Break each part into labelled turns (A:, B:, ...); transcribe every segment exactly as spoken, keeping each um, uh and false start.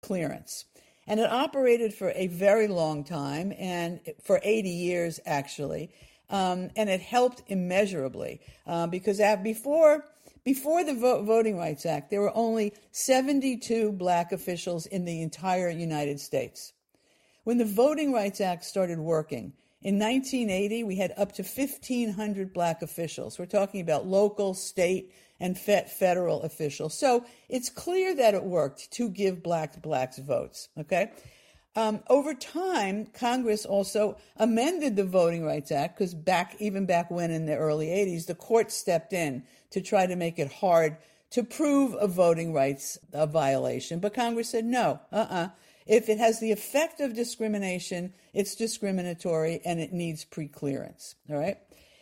A: clearance. And it operated for a very long time, and for eighty years, actually. Um, and it helped immeasurably uh, because before before the Vo- Voting Rights Act, there were only seventy-two black officials in the entire United States. When the Voting Rights Act started working, in nineteen eighty, we had up to fifteen hundred black officials. We're talking about local, state, and federal officials. So it's clear that it worked to give blacks blacks votes, okay? Um, over time, Congress also amended the Voting Rights Act because back, even back when in the early eighties, the court stepped in to try to make it hard to prove a voting rights a violation. But Congress said, no, uh-uh. If it has the effect of discrimination, it's discriminatory and it needs preclearance, all right?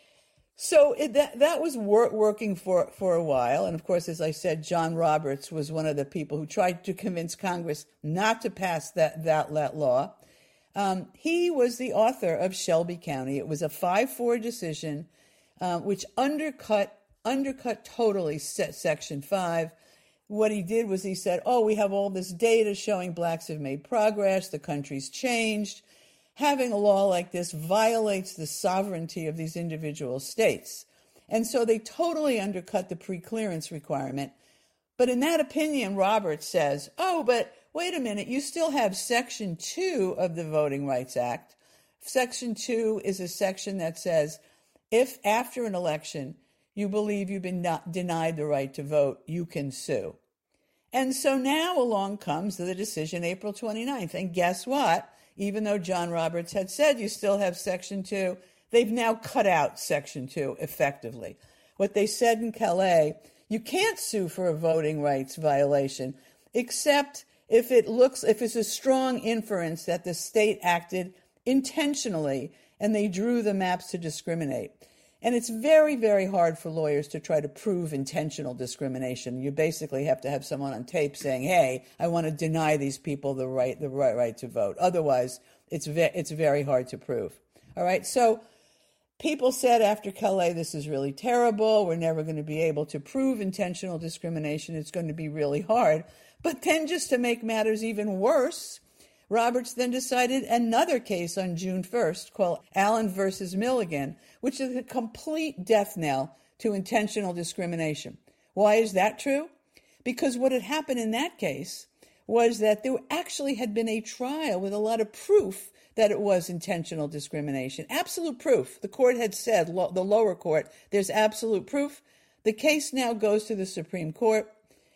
A: So it, that that was wor- working for, for a while. And of course, as I said, John Roberts was one of the people who tried to convince Congress not to pass that, that, that law. Um, he was the author of Shelby County. It was a five four decision uh, which undercut undercut totally Section five. What he did was he said, oh, we have all this data showing blacks have made progress, the country's changed. Having a law like this violates the sovereignty of these individual states. And so they totally undercut the preclearance requirement. But in that opinion, Roberts says, oh, but wait a minute, you still have Section two of the Voting Rights Act. Section two is a section that says if after an election you believe you've been not denied the right to vote, you can sue. And so now along comes the decision April twenty-ninth. And guess what? Even though John Roberts had said you still have Section two, they've now cut out Section two effectively. What they said in Calais, you can't sue for a voting rights violation except if it looks, if it's a strong inference that the state acted intentionally and they drew the maps to discriminate. And it's very, very hard for lawyers to try to prove intentional discrimination. You basically have to have someone on tape saying, hey, I want to deny these people the right the right, right to vote. Otherwise, it's, ve- it's very hard to prove. All right, so people said after Calais, this is really terrible. We're never going to be able to prove intentional discrimination. It's going to be really hard. But then just to make matters even worse, Roberts then decided another case on June first called Allen versus Milligan, which is a complete death knell to intentional discrimination. Why is that true? Because what had happened in that case was that there actually had been a trial with a lot of proof that it was intentional discrimination. Absolute proof. The court had said, lo- the lower court, there's absolute proof. The case now goes to the Supreme Court,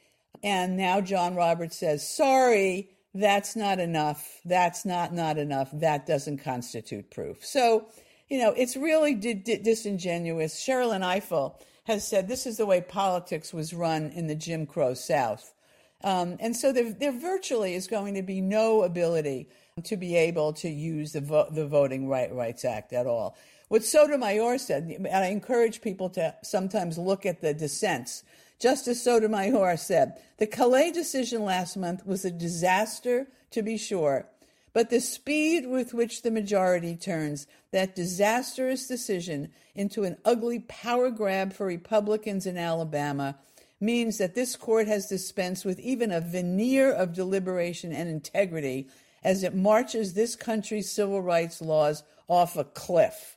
A: and now John Roberts says, sorry, that's not enough. That's not not enough. That doesn't constitute proof. So, you know, it's really di- di- disingenuous. Sherrilyn Ifill has said this is the way politics was run in the Jim Crow South. Um, and so there, there virtually is going to be no ability to be able to use the, vo- the Voting Right- Rights Act at all. What Sotomayor said, and I encourage people to sometimes look at the dissents. Justice Sotomayor said, the Calais decision last month was a disaster, to be sure, but the speed with which the majority turns that disastrous decision into an ugly power grab for Republicans in Alabama means that this court has dispensed with even a veneer of deliberation and integrity as it marches this country's civil rights laws off a cliff.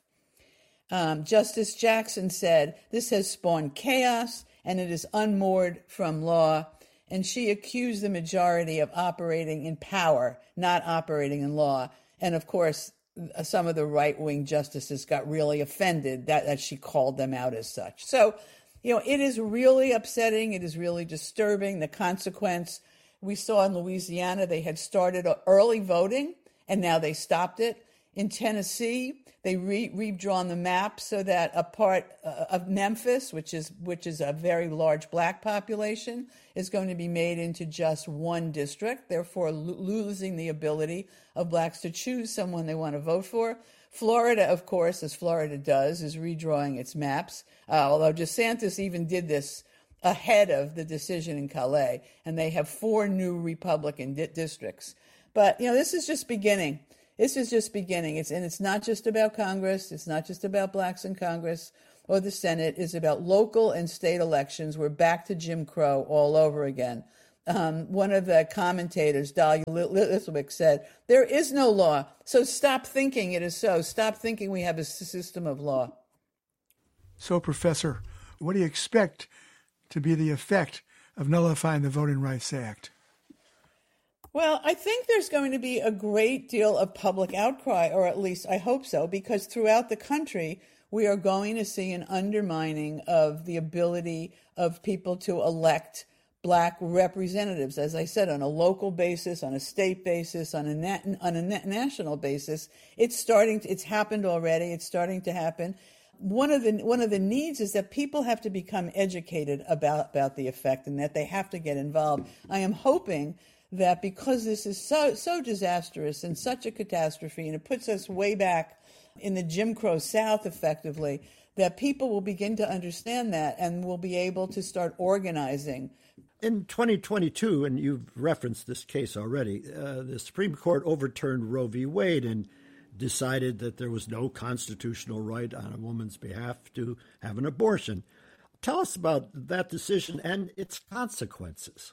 A: Um, Justice Jackson said, this has spawned chaos and it is unmoored from law. And she accused the majority of operating in power, not operating in law. And of course, some of the right-wing justices got really offended that, that she called them out as such. So, you know, it is really upsetting. It is really disturbing. The consequence, we saw in Louisiana, they had started early voting and now they stopped it. In Tennessee, they re- redrawn the map so that a part uh, of Memphis, which is which is a very large black population, is going to be made into just one district, therefore lo- losing the ability of blacks to choose someone they want to vote for. Florida, of course, as Florida does, is redrawing its maps, uh, although DeSantis even did this ahead of the decision in Calais, and they have four new Republican di- districts. But, you know, this is just beginning. This is just beginning. It's, and it's not just about Congress. It's not just about blacks in Congress or the Senate. It's about local and state elections. We're back to Jim Crow all over again. Um, one of the commentators, Dahlia Lithwick, said, "There is no law, so stop thinking it is so. Stop thinking we have a system of law."
B: So, Professor, what do you expect to be the effect of nullifying the Voting Rights Act?
A: Well, I think there's going to be a great deal of public outcry, or at least I hope so, because throughout the country, we are going to see an undermining of the ability of people to elect Black representatives, as I said, on a local basis, on a state basis, on a na- on a na- national basis. It's starting to, it's happened already. It's starting to happen. One of the one of the needs is that people have to become educated about, about the effect, and that they have to get involved. I am hoping that because this is so so disastrous and such a catastrophe, and it puts us way back in the Jim Crow South effectively, that people will begin to understand that and will be able to start organizing.
C: In twenty twenty-two, and you've referenced this case already, uh, the Supreme Court overturned Roe v. Wade and decided that there was no constitutional right on a woman's behalf to have an abortion. Tell us about that decision and its consequences.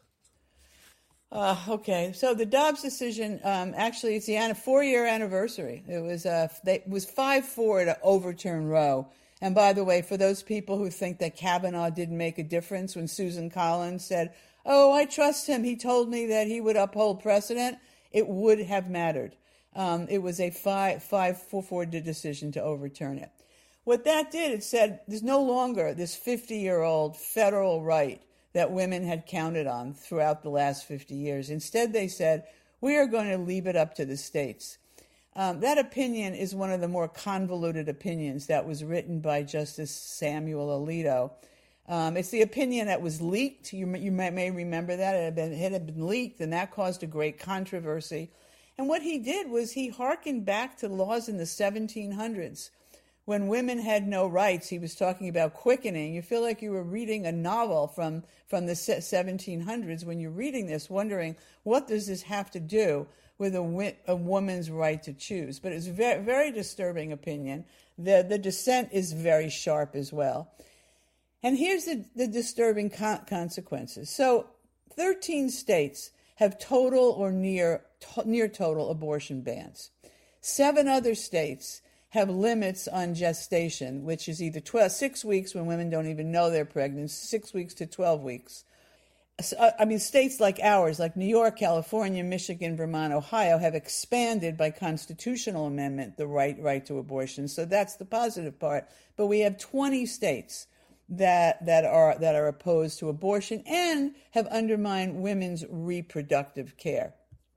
A: Uh, okay, so the Dobbs decision, um, actually, it's the four-year anniversary. It was uh, they, it was five four to overturn Roe. And by the way, for those people who think that Kavanaugh didn't make a difference when Susan Collins said, "Oh, I trust him. He told me that he would uphold precedent," it would have mattered. Um, it was a five five four four decision to overturn it. What that did, it said there's no longer this fifty-year-old federal right that women had counted on throughout the last fifty years. Instead, they said, we are going to leave it up to the states. Um, that opinion is one of the more convoluted opinions that was written by Justice Samuel Alito. Um, it's the opinion that was leaked. You, you may, may remember that. It had, been, it had been leaked, and that caused a great controversy. And what he did was he hearkened back to laws in the seventeen hundreds. When women had no rights, he was talking about quickening. You feel like you were reading a novel from, from the seventeen hundreds when you're reading this, wondering, what does this have to do with a, a woman's right to choose? But it's a very, very disturbing opinion. The, the dissent is very sharp as well. And here's the, the disturbing con- consequences. So thirteen states have total or near, to, near total abortion bans. Seven other states have limits on gestation, which is either twelve, six weeks when women don't even know they're pregnant, six weeks to twelve weeks. So, I mean, states like ours, like New York, California, Michigan, Vermont, Ohio, have expanded by constitutional amendment the right right to abortion. So that's the positive part. But we have twenty states that that are that are opposed to abortion and have undermined women's reproductive care.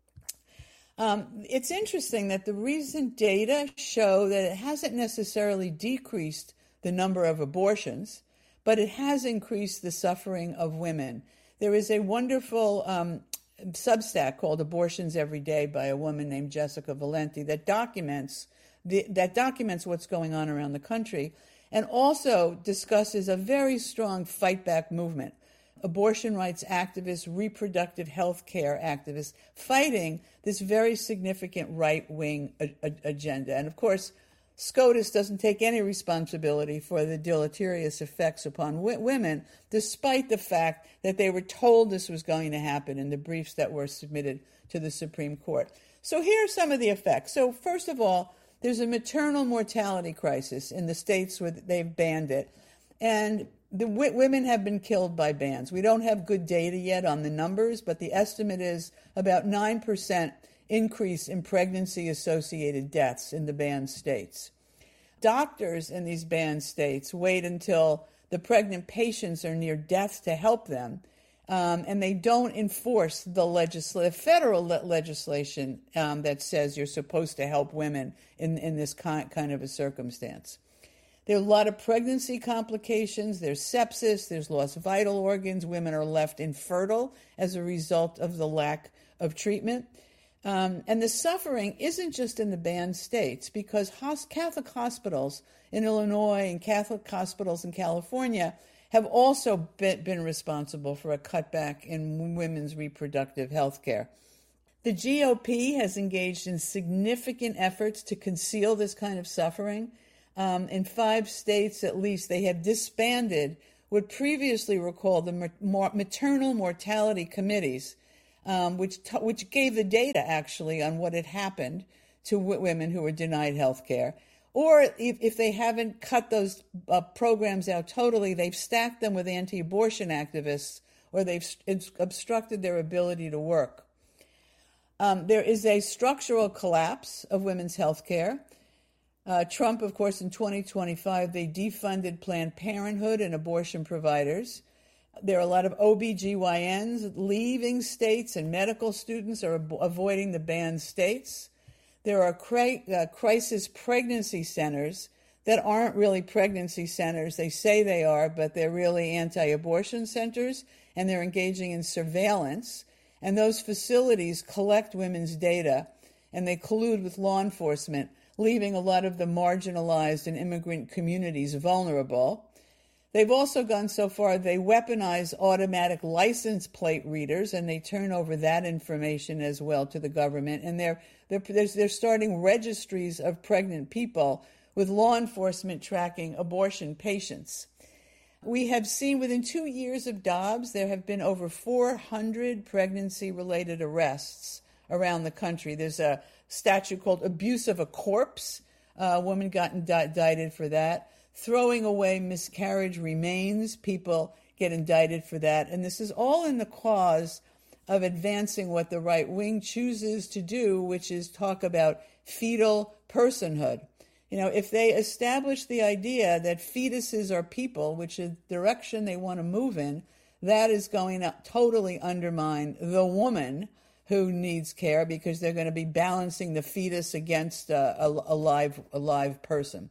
A: Um, it's interesting that the recent data show that it hasn't necessarily decreased the number of abortions, but it has increased the suffering of women. There is a wonderful um, Substack called Abortions Every Day by a woman named Jessica Valenti that documents the, that documents what's going on around the country, and also discusses a very strong fight back movement. Abortion rights activists, reproductive health care activists, fighting this very significant right-wing a- a- agenda. And of course, SCOTUS doesn't take any responsibility for the deleterious effects upon w- women, despite the fact that they were told this was going to happen in the briefs that were submitted to the Supreme Court. So here are some of the effects. So first of all, there's a maternal mortality crisis in the states where they've banned it. And the w- women have been killed by bans. We don't have good data yet on the numbers, but the estimate is about nine percent increase in pregnancy-associated deaths in the banned states. Doctors in these banned states wait until the pregnant patients are near death to help them, um, and they don't enforce the legisl- federal le- legislation um, that says you're supposed to help women in, in this kind, kind of a circumstance. There are a lot of pregnancy complications. There's sepsis. There's lost vital organs. Women are left infertile as a result of the lack of treatment. Um, and the suffering isn't just in the banned states, because hos- Catholic hospitals in Illinois and Catholic hospitals in California have also been, been responsible for a cutback in women's reproductive health care. The G O P has engaged in significant efforts to conceal this kind of suffering. Um, in five states, at least, they have disbanded what previously were called the maternal mortality committees, um, which t- which gave the data actually on what had happened to w- women who were denied health care. Or if, if they haven't cut those uh, programs out totally, they've stacked them with anti-abortion activists, or they've st- obstructed their ability to work. Um, there is a structural collapse of women's health care. Uh, Trump, of course, in twenty twenty-five, they defunded Planned Parenthood and abortion providers. There are a lot of O B G Y Ns leaving states, and medical students are ab- avoiding the banned states. There are cri- uh, crisis pregnancy centers that aren't really pregnancy centers. They say they are, but they're really anti-abortion centers, and they're engaging in surveillance. And those facilities collect women's data, and they collude with law enforcement, leaving a lot of the marginalized and immigrant communities vulnerable. They've also gone so far, they weaponize automatic license plate readers, and they turn over that information as well to the government. And they're, they're, they're starting registries of pregnant people with law enforcement tracking abortion patients. We have seen within two years of Dobbs, there have been over four hundred pregnancy-related arrests around the country. There's a statute called abuse of a corpse. Uh, a woman got indicted for that. Throwing away miscarriage remains, people get indicted for that. And this is all in the cause of advancing what the right wing chooses to do, which is talk about fetal personhood. You know, if they establish the idea that fetuses are people, which is the direction they want to move in, that is going to totally undermine the woman who needs care, because they're going to be balancing the fetus against a, a, a, live, a live person.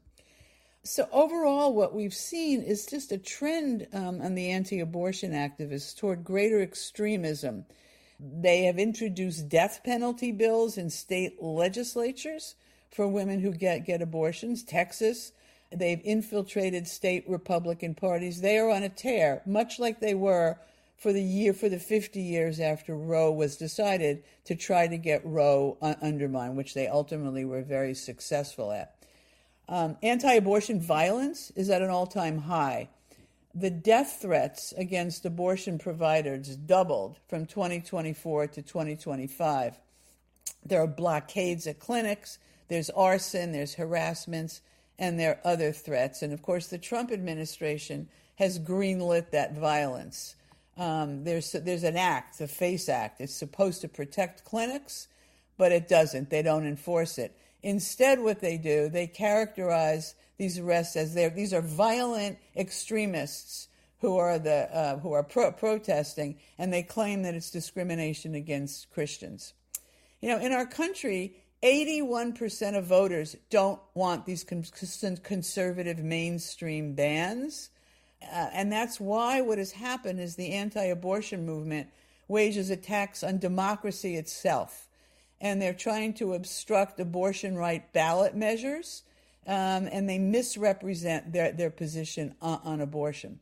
A: So overall, what we've seen is just a trend um, on the anti-abortion activists toward greater extremism. They have introduced death penalty bills in state legislatures for women who get, get abortions. Texas, they've infiltrated state Republican parties. They are on a tear, much like they were for the year, for the fifty years after Roe was decided, to try to get Roe un- undermined, which they ultimately were very successful at. Um, anti-abortion violence is at an all-time high. The death threats against abortion providers doubled from twenty twenty-four to twenty twenty-five. There are blockades at clinics, there's arson, there's harassments, and there are other threats. And, of course, the Trump administration has greenlit that violence. Um, there's, there's an act, the FACE Act. It's supposed to protect clinics, but it doesn't. They don't enforce it. Instead, what they do, they characterize these arrests as they're, these are violent extremists who are the uh, who are pro- protesting, and they claim that it's discrimination against Christians. You know, in our country, eighty-one percent of voters don't want these con- conservative mainstream bans, uh, and that's why what has happened is the anti-abortion movement wages attacks on democracy itself. And they're trying to obstruct abortion right ballot measures, um, and they misrepresent their, their position on, on abortion.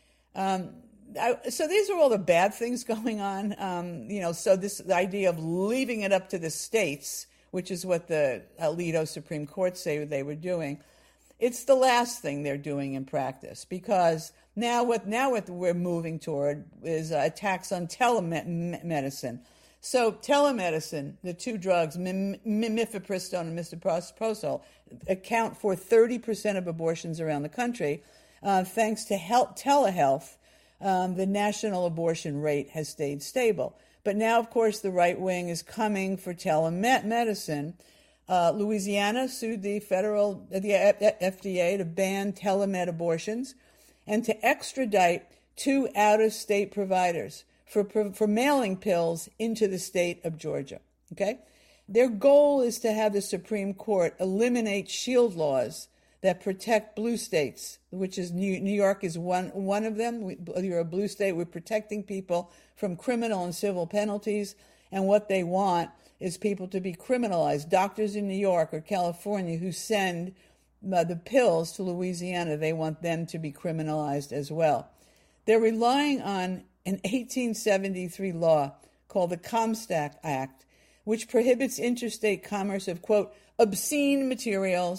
A: Um, I, so these are all the bad things going on. Um, you know, so this the idea of leaving it up to the states, which is what the Alito Supreme Court say they were doing, it's the last thing they're doing in practice, because now what now what we're moving toward is uh, attacks on telemedicine. So telemedicine, the two drugs, mifepristone and misoprostol, account for thirty percent of abortions around the country. Uh, thanks to health, telehealth, um, the national abortion rate has stayed stable. But now, of course, the right wing is coming for telemedicine. Uh, Louisiana sued the federal, the F D A to ban telemed abortions and to extradite two out-of-state providers for for mailing pills into the state of Georgia, okay? Their goal is to have the Supreme Court eliminate shield laws that protect blue states, which is New, New York is one, one of them. We, you're a blue state. We're protecting people from criminal and civil penalties, and what they want is people to be criminalized. Doctors in New York or California who send uh, the pills to Louisiana, they want them to be criminalized as well. They're relying on an eighteen seventy-three law called the Comstock Act, which prohibits interstate commerce of, quote, obscene materials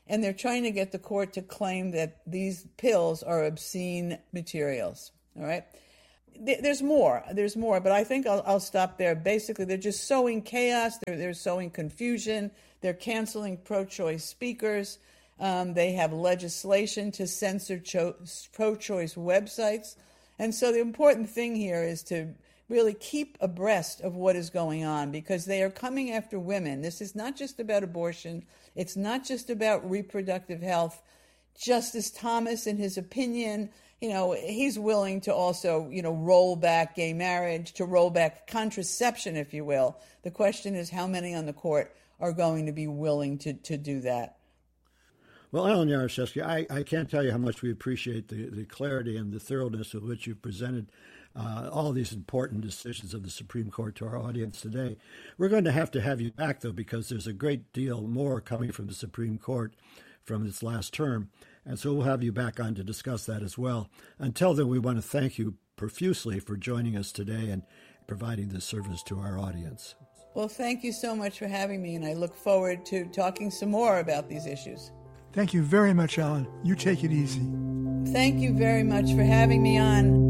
A: and they're trying to get the court to claim that these pills are obscene materials. All right? There's more. There's more, but I think I'll, I'll stop there. Basically, they're just sowing chaos. They're, they're sowing confusion. They're canceling pro-choice speakers. Um, they have legislation to censor cho- pro-choice websites. And so the important thing here is to really keep abreast of what is going on, because they are coming after women. This is not just about abortion. It's not just about reproductive health. Justice Thomas, in his opinion, you know, he's willing to also, you know, roll back gay marriage, to roll back contraception, if you will. The question is how many on the court are going to be willing to, to do that.
C: Well, Ellen Yaroshevsky, I, I can't tell you how much we appreciate the, the clarity and the thoroughness with which you've presented uh, all these important decisions of the Supreme Court to our audience today. We're going to have to have you back, though, because there's a great deal more coming from the Supreme Court from its last term. And so we'll have you back on to discuss that as well. Until then, we want to thank you profusely for joining us today and providing this service to our audience.
A: Well, thank you so much for having me, and I look forward to talking some more about these issues.
B: Thank you very much, Ellen. You take it easy.
A: Thank you very much for having me on.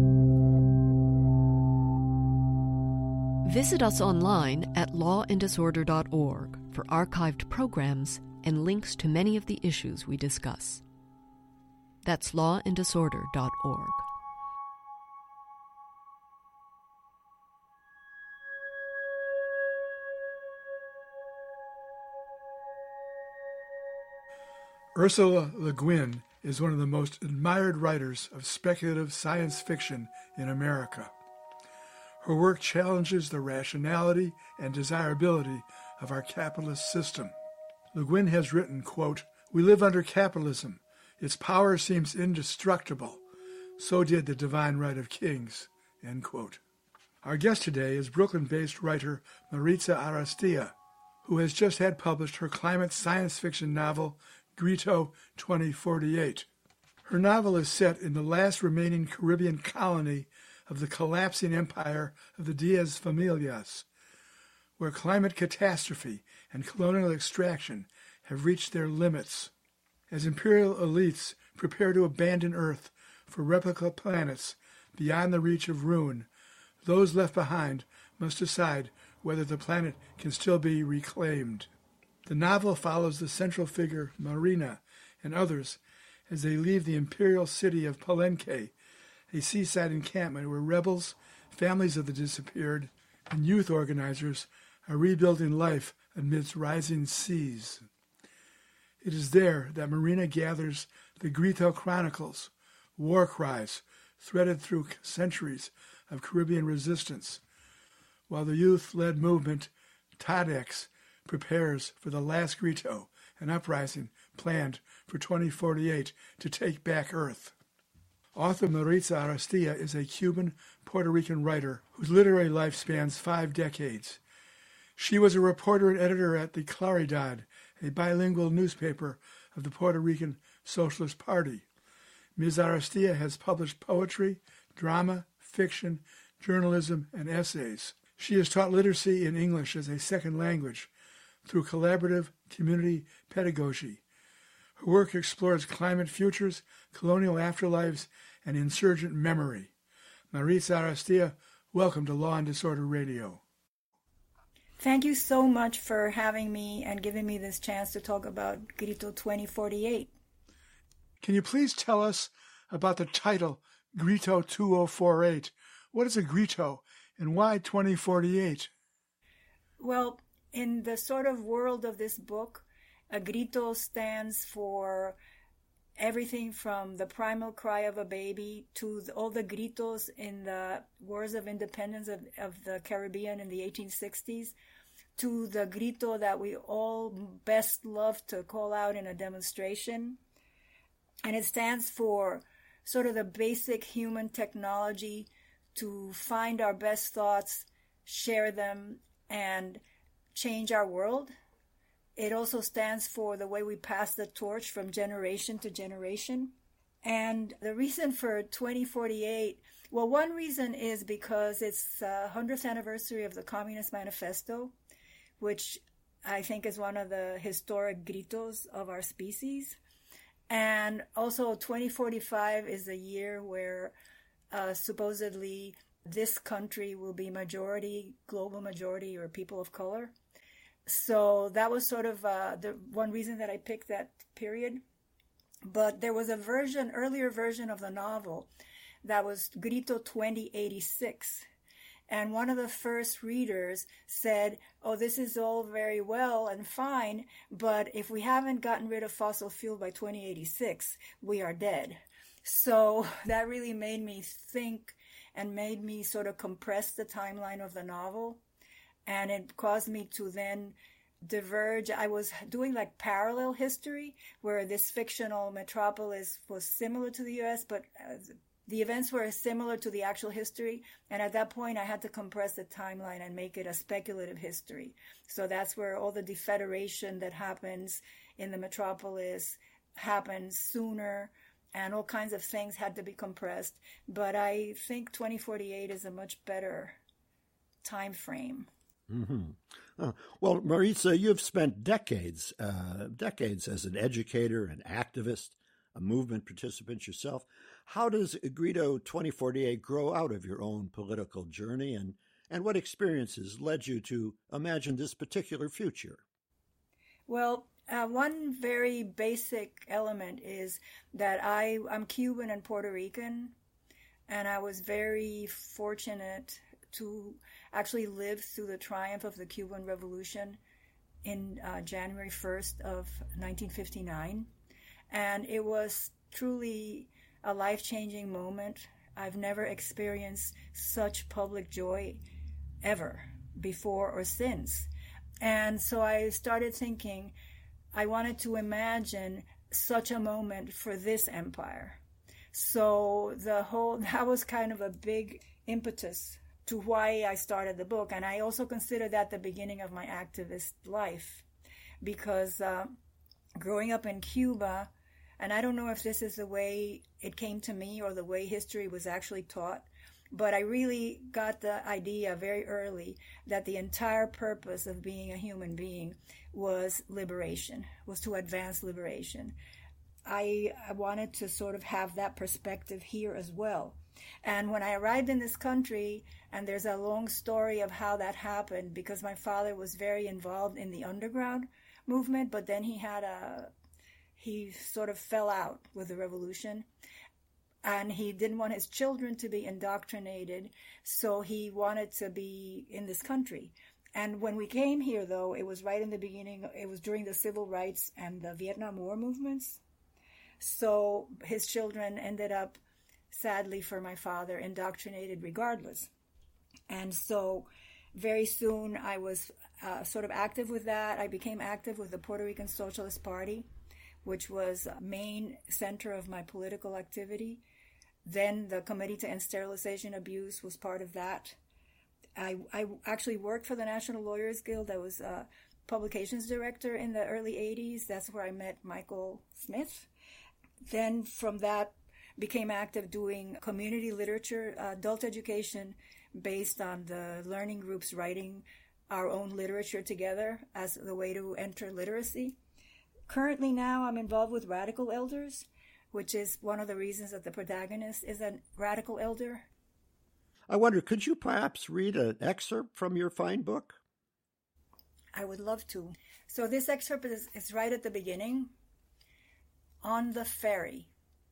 D: Visit us online at law and disorder dot org for archived programs and links to many of the issues we discuss. That's law and disorder dot org.
B: Ursula Le Guin is one of the most admired writers of speculative science fiction in America. Her work challenges the rationality and desirability of our capitalist system. Le Guin has written, quote, "We live under capitalism. Its power seems indestructible. So did the divine right of kings," end quote. Our guest today is Brooklyn-based writer Maritza Araztia, who has just had published her climate science fiction novel, Grito twenty forty-eight. Her novel is set in the last remaining Caribbean colony of the collapsing empire of the Diaz Familias, where climate catastrophe and colonial extraction have reached their limits. As imperial elites prepare to abandon Earth for replica planets beyond the reach of ruin, those left behind must decide whether the planet can still be reclaimed. The novel follows the central figure, Marina, and others as they leave the imperial city of Palenque, a seaside encampment where rebels, families of the disappeared, and youth organizers are rebuilding life amidst rising seas. It is there that Marina gathers the Grito Chronicles, war cries threaded through centuries of Caribbean resistance, while the youth-led movement, Tadex, prepares for the last Grito, an uprising planned for twenty forty-eight to take back Earth. Author Maritza Araztia is a Cuban-Puerto Rican writer whose literary life spans five decades. She was a reporter and editor at the Claridad, a bilingual newspaper of the Puerto Rican Socialist Party. Miz Araztia has published poetry, drama, fiction, journalism, and essays. She has taught literacy in English as a second language through collaborative community pedagogy. Her work explores climate futures, colonial afterlives, and insurgent memory. Maritza Araztia, welcome to Law and Disorder Radio.
E: Thank you so much for having me and giving me this chance to talk about Grito twenty forty-eight.
B: Can you please tell us about the title, Grito twenty forty-eight? What is a Grito, and why twenty forty-eight?
E: Well, in the sort of world of this book, a grito stands for everything from the primal cry of a baby to the, all the gritos in the wars of independence of, of the Caribbean in the eighteen sixties, to the grito that we all best love to call out in a demonstration. And it stands for sort of the basic human technology to find our best thoughts, share them, and change our world. It also stands for the way we pass the torch from generation to generation. And the reason for twenty forty-eight, well, one reason is because it's the hundredth anniversary of the Communist Manifesto, which I think is one of the historic gritos of our species. And also twenty forty-five is a year where uh, supposedly this country will be majority, global majority, or people of color. So that was sort of uh, the one reason that I picked that period. But there was a version, earlier version of the novel that was Grito twenty eighty-six. And one of the first readers said, oh, this is all very well and fine, but if we haven't gotten rid of fossil fuel by twenty eighty-six, we are dead. So that really made me think and made me sort of compress the timeline of the novel. And it caused me to then diverge. I was doing like parallel history, where this fictional metropolis was similar to the U S, but uh, the events were similar to the actual history. And at that point, I had to compress the timeline and make it a speculative history. So that's where all the defederation that happens in the metropolis happens sooner, and all kinds of things had to be compressed. But I think twenty forty-eight is a much better time frame.
C: Mm-hmm. Oh, well, Maritza, you've spent decades, uh, decades as an educator, an activist, a movement participant yourself. How does Grito twenty forty-eight grow out of your own political journey, and, and what experiences led you to imagine this particular future?
E: Well, uh, one very basic element is that I, I'm Cuban and Puerto Rican, and I was very fortunate to actually live through the triumph of the Cuban Revolution in uh, January first of nineteen fifty-nine. And it was truly a life-changing moment. I've never experienced such public joy ever before or since. And so I started thinking I wanted to imagine such a moment for this empire. So the whole, that was kind of a big impetus to why I started the book. And I also consider that the beginning of my activist life, because uh, growing up in Cuba, and I don't know if this is the way it came to me or the way history was actually taught, but I really got the idea very early that the entire purpose of being a human being was liberation, was to advance liberation. I, I wanted to sort of have that perspective here as well. And when I arrived in this country, and there's a long story of how that happened, because my father was very involved in the underground movement, but then he had a, he sort of fell out with the revolution, and he didn't want his children to be indoctrinated, so he wanted to be in this country. And when we came here, though, it was right in the beginning, it was during the civil rights and the Vietnam War movements. So his children ended up, sadly for my father, indoctrinated regardless. And so very soon I was uh, sort of active with that. I became active with the Puerto Rican Socialist Party, which was a main center of my political activity. Then the Committee to End Sterilization Abuse was part of that. I, I actually worked for the National Lawyers Guild. I was a publications director in the early eighties. That's where I met Michael Smith. Then from that, became active doing community literature, uh, adult education based on the learning groups writing our own literature together as the way to enter literacy. Currently now I'm involved with Radical Elders, which is one of the reasons that the protagonist is a radical elder.
C: I wonder, could you perhaps read an excerpt from your fine book?
E: I would love to. So this excerpt is, is right at the beginning. On the ferry.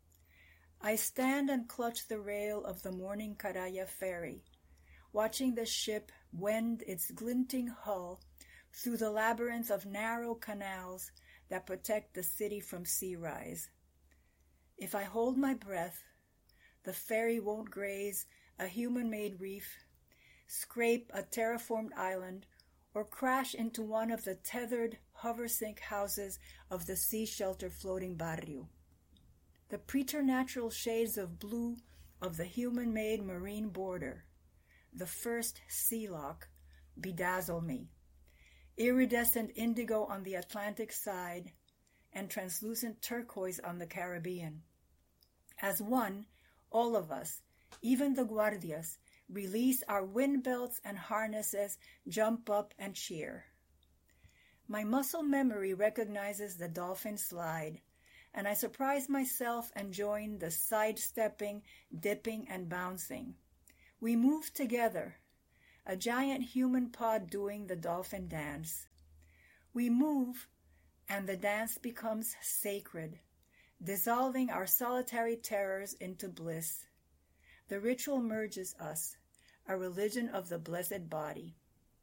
E: I stand and clutch the rail of the morning Caraya ferry, watching the ship wend its glinting hull through the labyrinth of narrow canals that protect the city from sea rise. If I hold my breath, the ferry won't graze a human-made reef, scrape a terraformed island, or crash into one of the tethered hover-sink houses of the sea-shelter floating barrio. The preternatural shades of blue of the human-made marine border, the first sea lock, bedazzle me. Iridescent indigo on the Atlantic side, and translucent turquoise on the Caribbean. As one, all of us, even the guardias, release our wind belts and harnesses, jump up and cheer. My muscle memory recognizes the dolphin slide, and I surprise myself and join the sidestepping, dipping, and bouncing. We move together, a giant human pod doing the dolphin dance. We move, and the dance becomes sacred, dissolving our solitary terrors into bliss. The ritual merges us, a religion of the blessed body.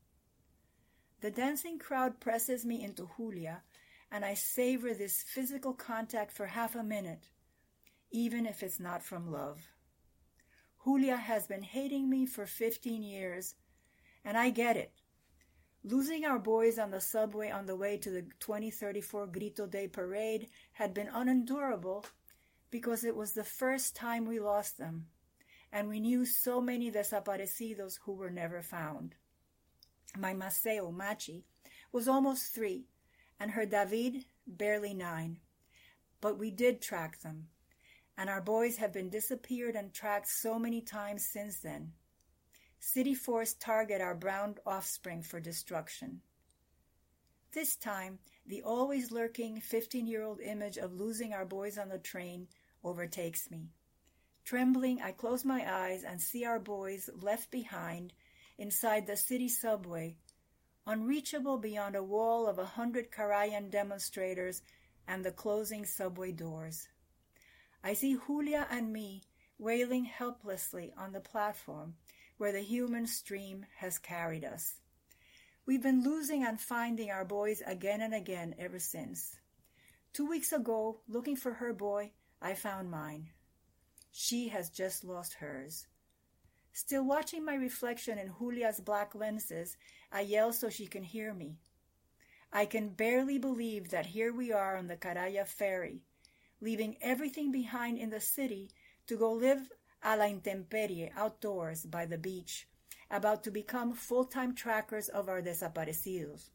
E: The dancing crowd presses me into Julia, and I savor this physical contact for half a minute, even if it's not from love. Julia has been hating me for fifteen years, and I get it. Losing our boys on the subway on the way to the twenty thirty-four Grito Day parade had been unendurable because it was the first time we lost them, and we knew so many desaparecidos who were never found. My Maceo, Machi, was almost three, and her David barely nine. But we did track them, and our boys have been disappeared and tracked so many times since then. City force target our brown offspring for destruction. This time, the always lurking fifteen-year-old image of losing our boys on the train overtakes me. Trembling, I close my eyes and see our boys left behind inside the city subway, unreachable beyond a wall of a hundred Karayan demonstrators and the closing subway doors. I see Julia and me wailing helplessly on the platform where the human stream has carried us. We've been losing and finding our boys again and again ever since. Two weeks ago, looking for her boy, I found mine. She has just lost hers. Still watching my reflection in Julia's black lenses, I yell so she can hear me. I can barely believe that here we are on the Caraya ferry, leaving everything behind in the city to go live a la intemperie outdoors by the beach, about to become full-time trackers of our desaparecidos.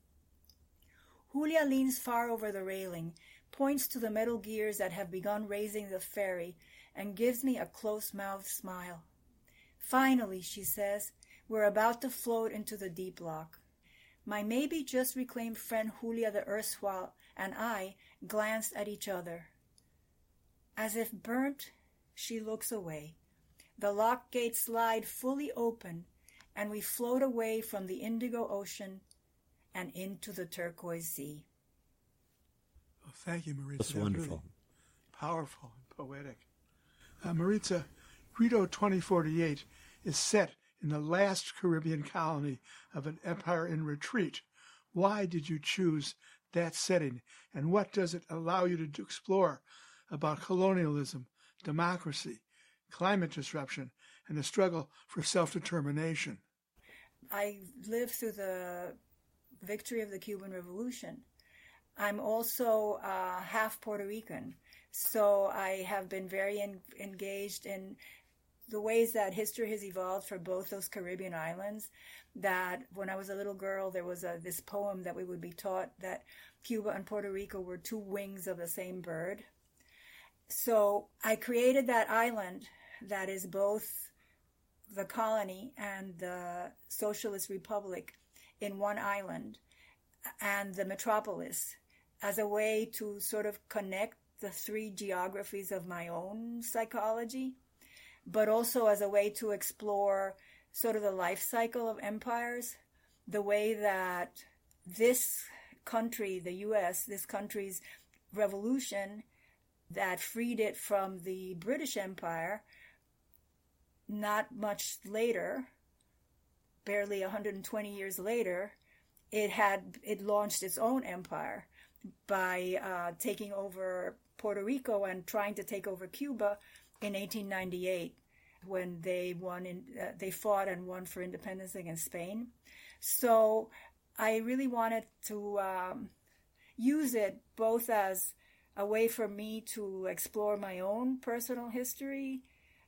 E: Julia leans far over the railing, points to the metal gears that have begun raising the ferry, and gives me a close-mouthed smile. Finally, she says, we're about to float into the deep lock. My maybe just reclaimed friend Julia the erstwhile and I glanced at each other. As if burnt, she looks away. The lock gates slide fully open, and we float away from the indigo ocean and into the turquoise sea.
B: Well, thank you, Maritza.
C: That's
B: that
C: wonderful.
B: Really powerful and poetic. Uh, Maritza, Grito twenty forty-eight is set in the last Caribbean colony of an empire in retreat. Why did you choose that setting, and what does it allow you to do, explore about colonialism, democracy, climate disruption, and the struggle for self-determination?
E: I lived through the victory of the Cuban Revolution. I'm also uh, half Puerto Rican, so I have been very en- engaged in the ways that history has evolved for both those Caribbean islands. That when I was a little girl, there was a, this poem that we would be taught that Cuba and Puerto Rico were two wings of the same bird. So I created that island that is both the colony and the socialist republic in one island, and the metropolis, as a way to sort of connect the three geographies of my own psychology, but also as a way to explore sort of the life cycle of empires, the way that this country, the U S, this country's revolution that freed it from the British Empire, not much later, barely one hundred twenty years later, it had it launched its own empire by uh, taking over Puerto Rico and trying to take over Cuba in eighteen ninety-eight, when they won in, uh, they fought and won for independence against Spain. So I really wanted to um, use it both as a way for me to explore my own personal history,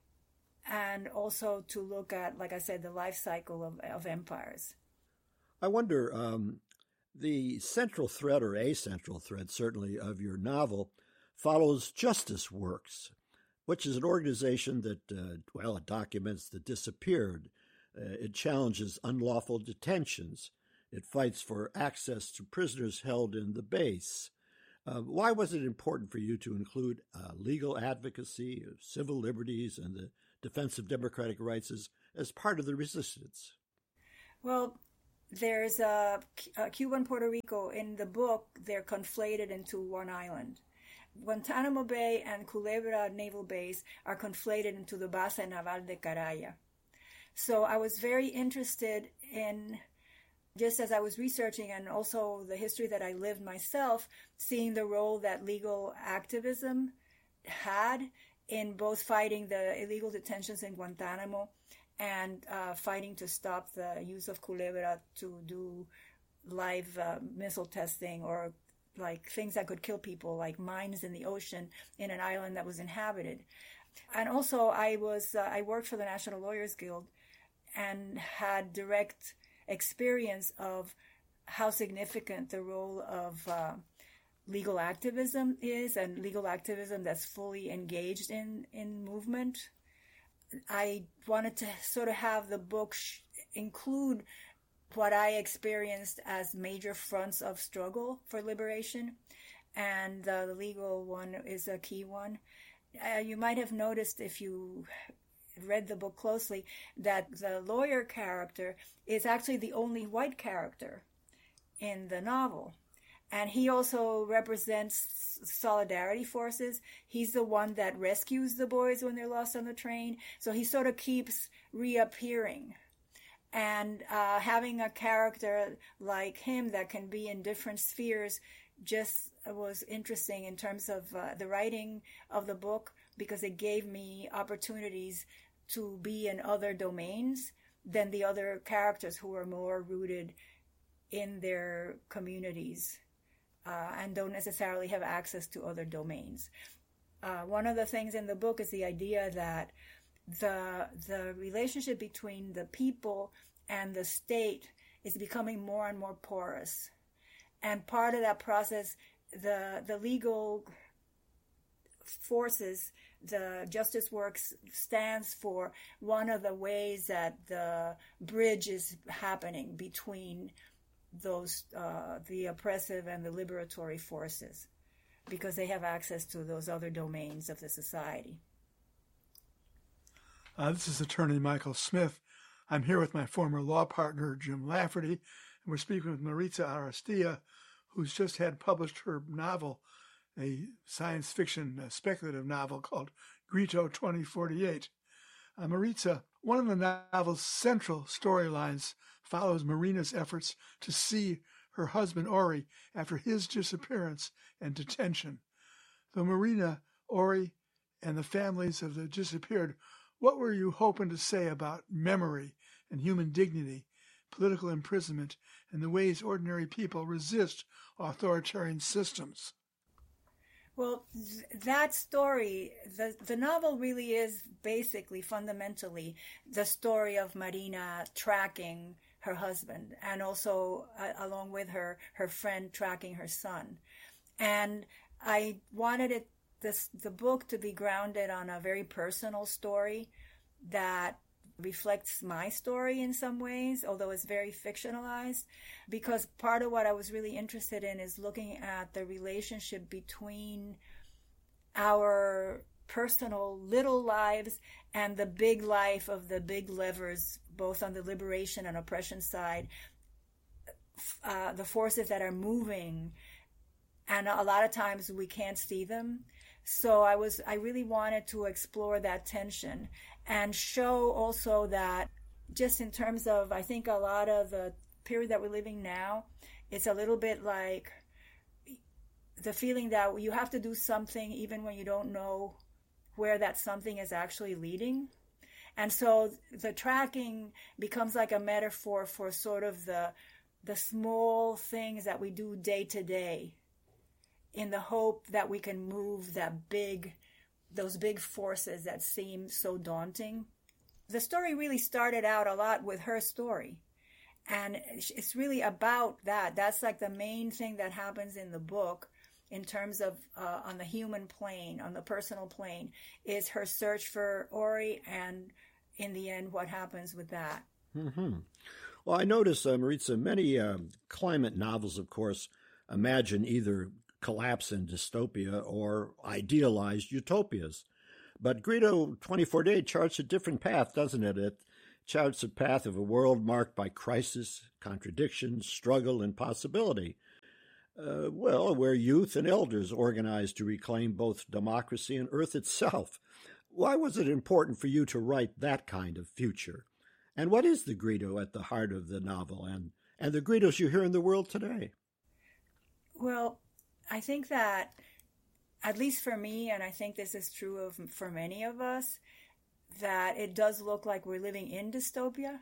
E: and also to look at, like I said, the life cycle of, of empires.
C: I wonder, um, the central thread, or a central thread certainly, of your novel follows Justice Works, which is an organization that, uh, well, it documents the disappeared. Uh, it challenges unlawful detentions. It fights for access to prisoners held in the base. Uh, why was it important for you to include uh, legal advocacy, civil liberties, and the defense of democratic rights as, as part of the resistance?
E: Well, there's a, a Cuba and Puerto Rico in the book. They're conflated into one island. Guantanamo Bay and Culebra Naval Base are conflated into the Base Naval de Caraya. So I was very interested in, just as I was researching and also the history that I lived myself, seeing the role that legal activism had in both fighting the illegal detentions in Guantanamo and uh, fighting to stop the use of Culebra to do live uh, missile testing or like things that could kill people, like mines in the ocean in an island that was inhabited. And also I was uh, I worked for the National Lawyers Guild and had direct experience of how significant the role of uh, legal activism is, and legal activism that's fully engaged in, in movement. I wanted to sort of have the book sh- include what I experienced as major fronts of struggle for liberation, and uh, the legal one is a key one. Uh, you might have noticed if you read the book closely that the lawyer character is actually the only white character in the novel. And he also represents solidarity forces. He's the one that rescues the boys when they're lost on the train. So he sort of keeps reappearing. And uh, having a character like him that can be in different spheres just was interesting in terms of uh, the writing of the book, because it gave me opportunities to be in other domains than the other characters who are more rooted in their communities uh, and don't necessarily have access to other domains. Uh, one of the things in the book is the idea that the the relationship between the people and the state is becoming more and more porous. And part of that process, the the legal forces, the Justice Works stands for one of the ways that the bridge is happening between those uh, the oppressive and the liberatory forces, because they have access to those other domains of the society.
B: Uh, this is attorney Michael Smith. I'm here with my former law partner, Jim Lafferty, and we're speaking with Maritza Ariztía, who's just had published her novel, a science fiction uh, speculative novel called Grito twenty forty-eight. Uh, Maritza, one of the novel's central storylines follows Marina's efforts to see her husband Ori after his disappearance and detention. Though Marina, Ori, and the families of the disappeared, what were you hoping to say about memory and human dignity, political imprisonment, and the ways ordinary people resist authoritarian systems?
E: Well, th- that story, the, the novel really is basically, fundamentally, the story of Marina tracking her husband, and also, uh, along with her, her friend tracking her son. And I wanted it This, the book to be grounded on a very personal story that reflects my story in some ways, although it's very fictionalized, because part of what I was really interested in is looking at the relationship between our personal little lives and the big life of the big levers, both on the liberation and oppression side, uh, the forces that are moving, and a lot of times we can't see them. So I was, I really wanted to explore that tension and show also that just in terms of, I think a lot of the period that we're living now, it's a little bit like the feeling that you have to do something even when you don't know where that something is actually leading. And so the tracking becomes like a metaphor for sort of the the small things that we do day to day, in the hope that we can move that big, those big forces that seem so daunting. The story really started out a lot with her story. And it's really about that. That's like the main thing that happens in the book in terms of uh, on the human plane, on the personal plane, is her search for Ori and in the end what happens with that.
C: Mm-hmm. Well, I notice, uh, Maritza, many uh, climate novels, of course, imagine either collapse and dystopia or idealized utopias. But Grito twenty forty-eight charts a different path, doesn't it? It charts a path of a world marked by crisis, contradiction, struggle, and possibility. Uh, well, where youth and elders organize to reclaim both democracy and Earth itself. Why was it important for you to write that kind of future? And what is the Grito at the heart of the novel and, and the Gritos you hear in the world today?
E: Well, I think that, at least for me, and I think this is true of for many of us, that it does look like we're living in dystopia.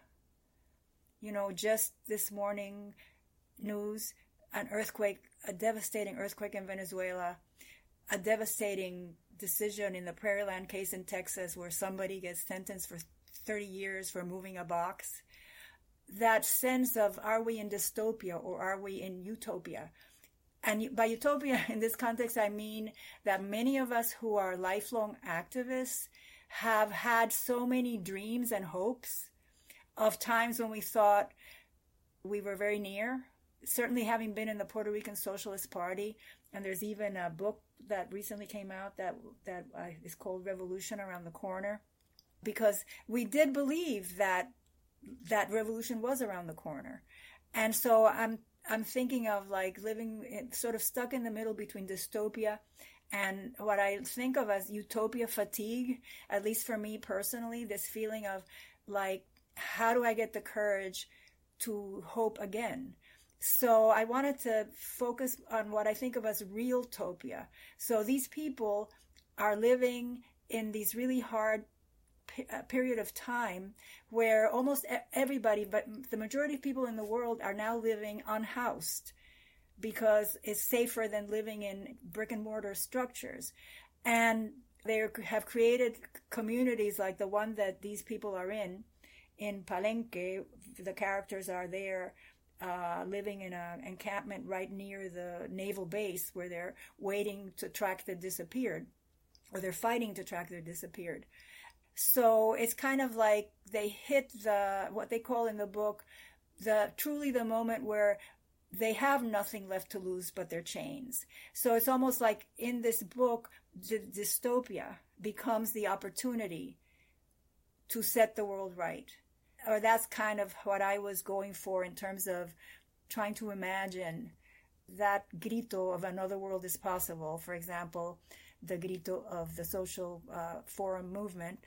E: You know, just this morning, news, an earthquake, a devastating earthquake in Venezuela, a devastating decision in the Prairieland case in Texas where somebody gets sentenced for thirty years for moving a box. That sense of, are we in dystopia or are we in utopia? And by utopia, in this context, I mean that many of us who are lifelong activists have had so many dreams and hopes of times when we thought we were very near. Certainly having been in the Puerto Rican Socialist Party, and there's even a book that recently came out that, that uh, is called Revolution Around the Corner, because we did believe that that revolution was around the corner. And so I'm I'm thinking of like living in, sort of stuck in the middle between dystopia and what I think of as utopia fatigue, at least for me personally, this feeling of like, how do I get the courage to hope again? So I wanted to focus on what I think of as real-topia. So these people are living in these really hard period of time where almost everybody, but the majority of people in the world are now living unhoused because it's safer than living in brick and mortar structures. And they have created communities like the one that these people are in. In Palenque, the characters are there uh, living in an encampment right near the naval base where they're waiting to track the disappeared, or they're fighting to track the disappeared. So it's kind of like they hit the, what they call in the book, the truly the moment where they have nothing left to lose but their chains. So it's almost like in this book, the dystopia becomes the opportunity to set the world right. Or that's kind of what I was going for in terms of trying to imagine that grito of another world is possible. For example, the grito of the social uh, forum movement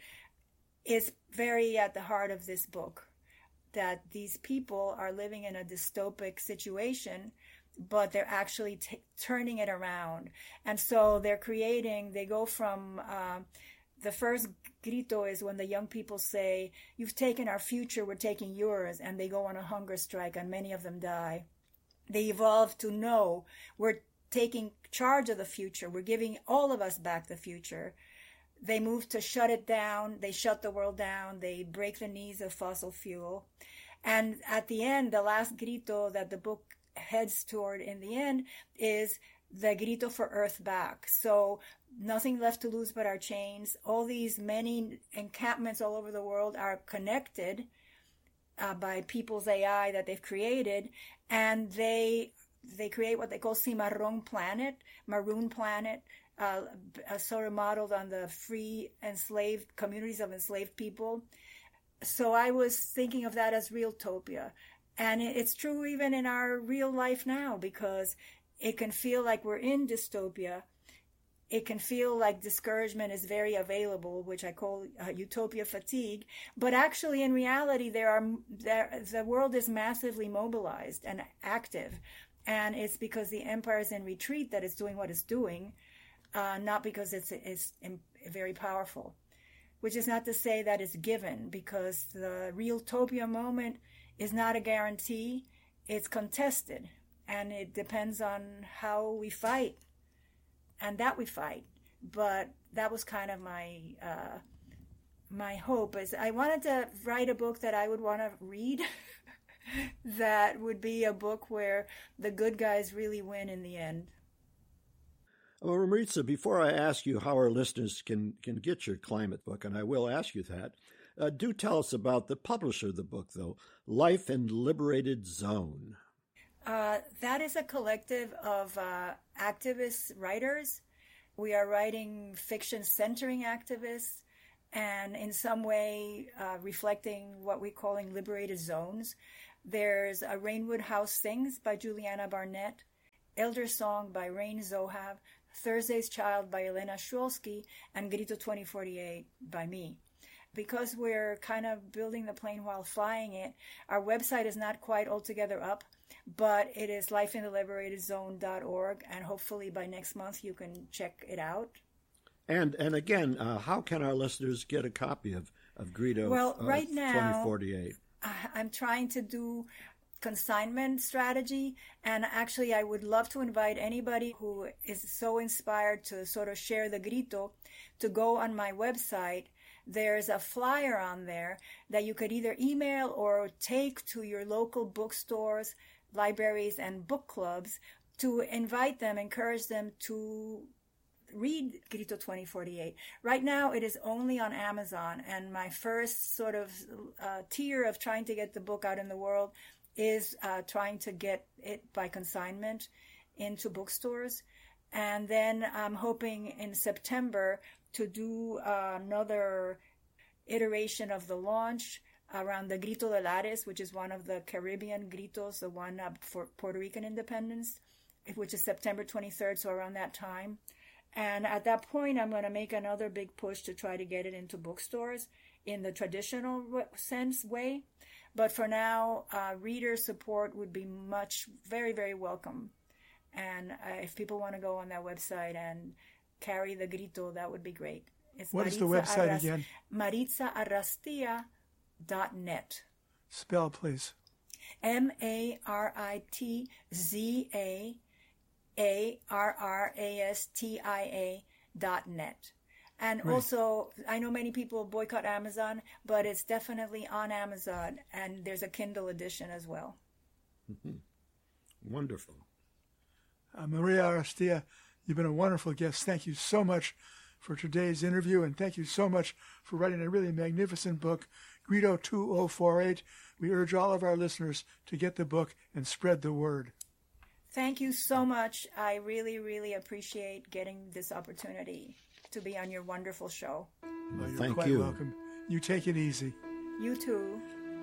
E: is very at the heart of this book, that these people are living in a dystopic situation, but they're actually t- turning it around. And so they're creating, they go from, uh, the first grito is when the young people say, you've taken our future, we're taking yours, and they go on a hunger strike, and many of them die. They evolve to know, we're taking charge of the future, we're giving all of us back the future. They move to shut it down, they shut the world down, they break the knees of fossil fuel. And at the end, the last grito that the book heads toward in the end is the grito for Earth back. So nothing left to lose but our chains. All these many encampments all over the world are connected uh, by people's A I that they've created, and they they create what they call Cimarron Planet, Maroon Planet, uh, uh, sort of modeled on the free enslaved communities of enslaved people. So I was thinking of that as real-topia. And it's true even in our real life now, because it can feel like we're in dystopia. It can feel like discouragement is very available, which I call uh, utopia fatigue. But actually, in reality, there are there, the world is massively mobilized and active. And it's because the empire is in retreat that it's doing what it's doing, uh, not because it's, it's very powerful. Which is not to say that it's given, because the real-topia moment is not a guarantee. It's contested. And it depends on how we fight, and that we fight. But that was kind of my uh, my hope. Is I wanted to write a book that I would want to read, that would be a book where the good guys really win in the end.
C: Well, Maritza, before I ask you how our listeners can, can get your climate book, and I will ask you that, Uh, do tell us about the publisher of the book, though, Life in Liberated Zone.
E: Uh, that is a collective of uh, activist writers. We are writing fiction centering activists and in some way uh, reflecting what we're calling liberated zones. There's a Rainwood House Sings by Juliana Barnett, Elder Song by Rain Zohav, Thursday's Child by Elena Shulsky, and Grito twenty forty-eight by me. Because we're kind of building the plane while flying it, our website is not quite altogether up, but it is life in the liberated zone dot org, and hopefully by next month you can check it out.
C: And and again, uh, how can our listeners get a copy of, of Grito
E: well,
C: uh,
E: right now,
C: twenty forty-eight?
E: I'm trying to do consignment strategy, and actually I would love to invite anybody who is so inspired to sort of share the Grito to go on my website. There's a flyer on there that you could either email or take to your local bookstores, libraries, and book clubs to invite them, encourage them to read Grito twenty forty-eight. Right now it is only on Amazon, and my first sort of uh, tier of trying to get the book out in the world is uh, trying to get it by consignment into bookstores. And then I'm hoping in September to do uh, another iteration of the launch around the Grito de Lares, which is one of the Caribbean Gritos, the one up for Puerto Rican independence, which is September twenty-third, so around that time. And at that point, I'm going to make another big push to try to get it into bookstores in the traditional sense way. But for now, uh, reader support would be much, very, very welcome. And uh, if people want to go on that website and carry the Grito, that would be great. It's
B: what
E: Maritza
B: is the website
E: Arras-
B: again?
E: Maritza Arrastia dot net.
B: Spell, please.
E: M A R I T Z A A R R A S T I A dot net. And
B: right.
E: Also, I know many people boycott Amazon, but it's definitely on Amazon, and there's a Kindle edition as well.
C: Mm-hmm. Wonderful.
B: Uh, Maria Arrastia, you've been a wonderful guest. Thank you so much for today's interview, and thank you so much for writing a really magnificent book, Grito two thousand forty-eight. We urge all of our listeners to get the book and spread the word.
E: Thank you so much. I really, really appreciate getting this opportunity to be on your wonderful show.
B: Well, you're
C: Thank
B: quite
C: you.
B: welcome. You take it easy.
E: You too.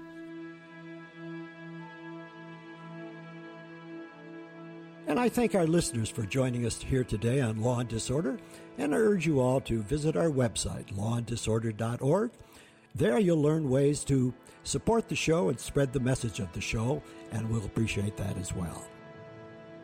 C: And I thank our listeners for joining us here today on Law and Disorder, and I urge you all to visit our website, law and disorder dot org. There you'll learn ways to support the show and spread the message of the show, and we'll appreciate that as well.